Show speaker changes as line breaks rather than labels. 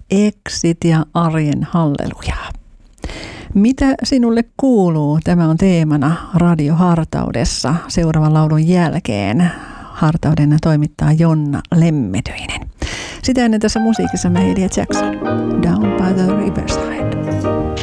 Exit ja arjen hallelujaa. Mitä sinulle kuuluu? Tämä on teemana Radio Hartaudessa seuraavan laulun jälkeen. Hartauden toimittaa Jonna Lemmetyinen. Sitä ennen tässä musiikissa Mahalia Jackson, Down by the Riverside.